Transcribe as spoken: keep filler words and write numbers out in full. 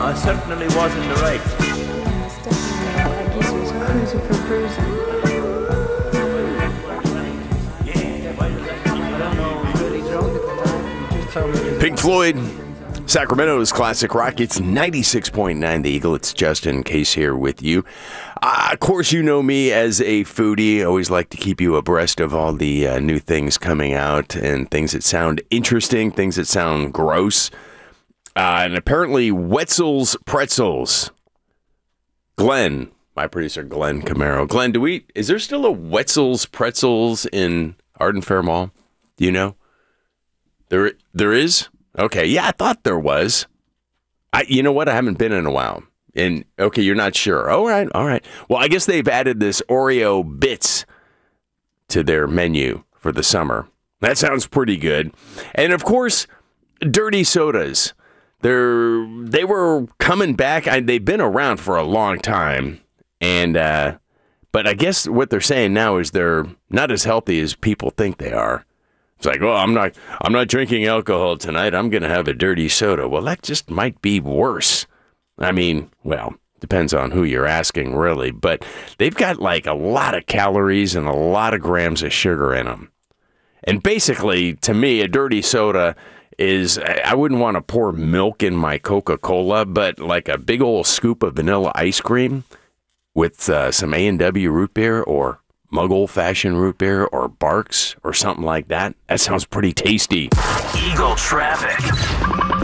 I certainly was in the right. Yeah, it's definitely not like he was cruising for cruising. Pink Floyd, Sacramento's classic rock. It's ninety-six point nine The Eagle. It's Justin Case here with you. Uh, of course, you know me as a foodie. I always like to keep you abreast of all the uh, new things coming out and things that sound interesting, things that sound gross. Uh, and apparently, Wetzel's Pretzels. Glenn, my producer, Glenn Camaro. Glenn, do we? Is there still a Wetzel's Pretzels in Arden Fair Mall? Do you know? There, there is? Okay, yeah, I thought there was. I, you know what? I haven't been in a while. And, okay, you're not sure. All right, all right. Well, I guess they've added this Oreo Bits to their menu for the summer. That sounds pretty good. And, of course, dirty sodas. They're, they were coming back. I, they've been around for a long time. And, uh, but I guess what they're saying now is they're not as healthy as people think they are. It's like, well, I'm not I'm not drinking alcohol tonight. I'm going to have a dirty soda. Well, that just might be worse. I mean, well, depends on who you're asking, really. But they've got like a lot of calories and a lot of grams of sugar in them. And basically, to me, a dirty soda is, I wouldn't want to pour milk in my Coca-Cola, but like a big old scoop of vanilla ice cream with uh, some A and W root beer or Mug Old Fashioned root beer or Barks or something like that. That sounds pretty tasty. Eagle Traffic.